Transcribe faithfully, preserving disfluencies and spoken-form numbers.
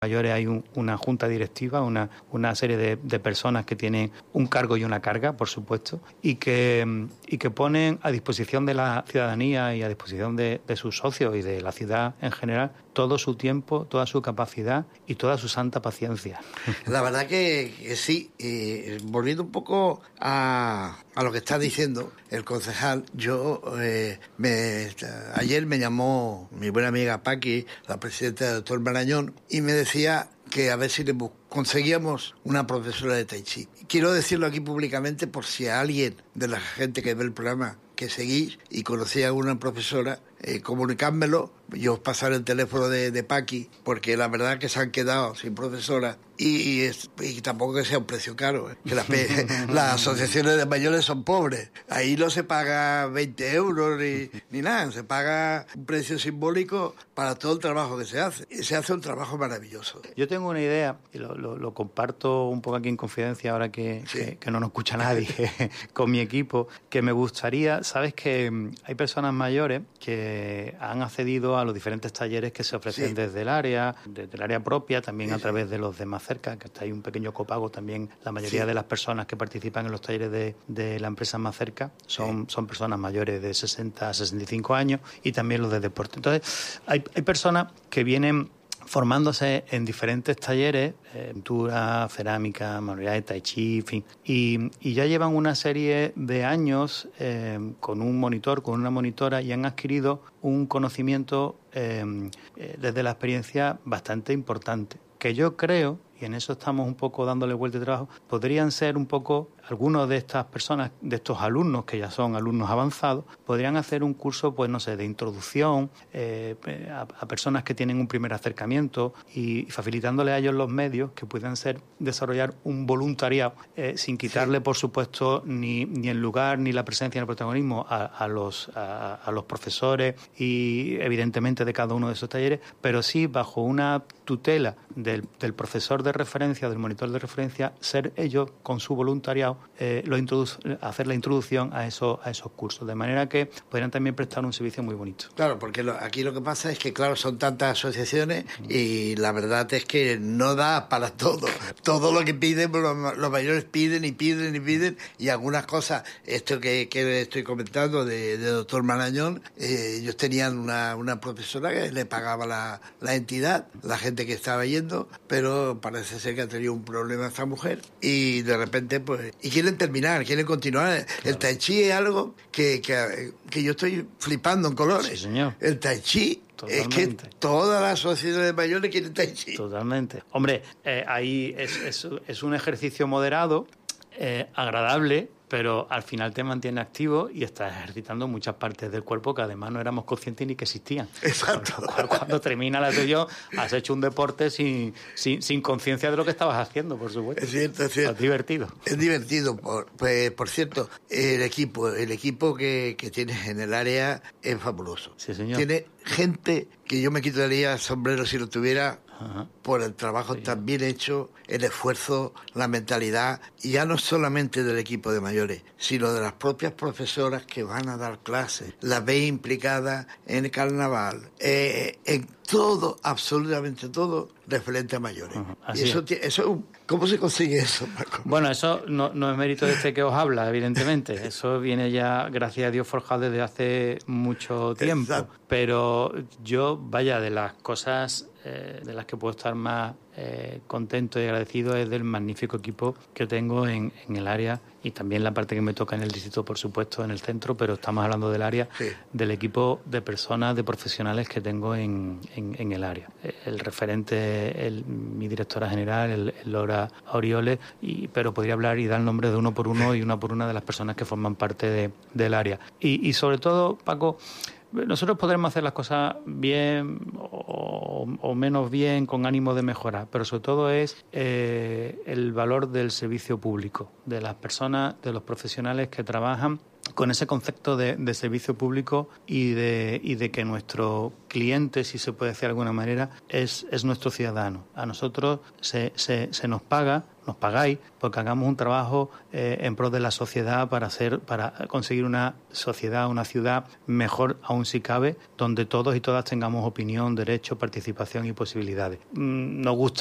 mayores hay un, una junta directiva, una, una serie de, de personas que tienen un cargo y una carga, por supuesto, y que, y que ponen a disposición de la ciudadanía y a disposición de, de sus socios y de la ciudad en general todo su tiempo, toda su capacidad y toda su santa paciencia. La verdad que, que sí, eh, volviendo un poco a, a lo que está diciendo el concejal, yo eh, me, ayer me llamó mi buena amiga Paqui, la presidenta del doctor Marañón, y me decía que a ver si le conseguíamos una profesora de Tai Chi. Quiero decirlo aquí públicamente por si a alguien de la gente que ve el programa que seguís y conocía a una profesora, eh, comunicádmelo. Yo os pasaré el teléfono de, de Paqui, porque la verdad que se han quedado sin profesora y, y, es, y tampoco que sea un precio caro, ¿eh? Que las, las asociaciones de mayores son pobres. Ahí no se paga veinte euros ni, ni nada, se paga un precio simbólico para todo el trabajo que se hace. Y se hace un trabajo maravilloso. Yo tengo una idea, y lo, lo, lo comparto un poco aquí en confidencia ahora que, sí. que, que no nos escucha nadie, con mi equipo, que me gustaría, sabes que hay personas mayores que han accedido a los diferentes talleres que se ofrecen sí. desde el área, desde el área propia, también sí, a través sí. de los de más cerca, que está ahí un pequeño copago también. La mayoría sí. de las personas que participan en los talleres de, de la empresa más cerca son, sí. son personas mayores de sesenta a sesenta y cinco años y también los de deporte. Entonces, hay, hay personas que vienen formándose en diferentes talleres, eh, pintura, cerámica, manualidades, tai chi, en fin, y, y ya llevan una serie de años eh, con un monitor, con una monitora, y han adquirido un conocimiento eh, eh, desde la experiencia bastante importante, que yo creo, y en eso estamos un poco dándole vuelta de trabajo, podrían ser un poco, algunos de estas personas, de estos alumnos que ya son alumnos avanzados, podrían hacer un curso, pues no sé, de introducción eh, a, a personas que tienen un primer acercamiento y, y facilitándole a ellos los medios que puedan ser, desarrollar un voluntariado eh, sin quitarle, sí. por supuesto, ni, ni el lugar ni la presencia ni el protagonismo a, a, los, a, a los profesores y evidentemente de cada uno de esos talleres, pero sí bajo una tutela del, del profesor de referencia, del monitor de referencia, ser ellos con su voluntariado eh, lo introdu- hacer la introducción a esos, a esos cursos, de manera que podrían también prestar un servicio muy bonito. Claro, porque lo, aquí lo que pasa es que, claro, son tantas asociaciones y la verdad es que no da para todo. Todo lo que piden, los, los mayores piden y piden y piden, y algunas cosas, esto que, que estoy comentando de, de doctor Marañón, eh, ellos tenían una, una profesora que le pagaba la, la entidad, la gente que estaba yendo, pero parece ser que ha tenido un problema esta mujer y de repente pues y quieren terminar, quieren continuar. Claro. El tai chi es algo que, que, que yo estoy flipando en colores. Sí, señor. El tai chi Totalmente. Es que todas las sociedades mayores quieren tai chi. Totalmente. Hombre, eh, ahí es, es, es un ejercicio moderado, eh, agradable, pero al final te mantiene activo y estás ejercitando muchas partes del cuerpo que además no éramos conscientes ni que existían. Exacto. Con lo cual, cuando termina la sesión, has hecho un deporte sin, sin, sin conciencia de lo que estabas haciendo, por supuesto. Es cierto, es cierto. Es divertido. Es divertido. Por, pues, por cierto, el equipo, el equipo que, que tienes en el área es fabuloso. Sí, señor. Tiene gente que yo me quitaría el sombrero si lo tuviera. Ajá. Por el trabajo sí. tan bien hecho, el esfuerzo, la mentalidad, y ya no solamente del equipo de mayores, sino de las propias profesoras que van a dar clases. Las ve implicadas en el carnaval, eh, en todo, absolutamente todo, referente a mayores. Uh-huh. Así y eso, es. eso, ¿cómo se consigue eso, Paco? Bueno, eso no, no es mérito de este que os habla, evidentemente. Eso viene ya, gracias a Dios, forjado desde hace mucho tiempo. Exacto. Pero yo, vaya, de las cosas eh, de las que puedo estar más eh, contento y agradecido es del magnífico equipo que tengo en, en el área y también la parte que me toca en el distrito, por supuesto, en el centro, pero estamos hablando del área, sí. del equipo de personas, de profesionales que tengo en, en, en el área. El referente, el, mi directora general, el, el Laura Orioles, y, pero podría hablar y dar nombre de uno por uno y una por una de las personas que forman parte de, del área. Y, y sobre todo, Paco, nosotros podremos hacer las cosas bien o, o menos bien con ánimo de mejorar, pero sobre todo es eh, el valor del servicio público, de las personas, de los profesionales que trabajan con ese concepto de, de servicio público y de, y de que nuestro cliente, si se puede decir de alguna manera, es, es nuestro ciudadano. A nosotros se, se, se nos paga, nos pagáis, porque hagamos un trabajo eh, en pro de la sociedad para hacer, para conseguir una sociedad, una ciudad mejor aún si cabe, donde todos y todas tengamos opinión, derecho, participación y posibilidades. Mm, nos gusta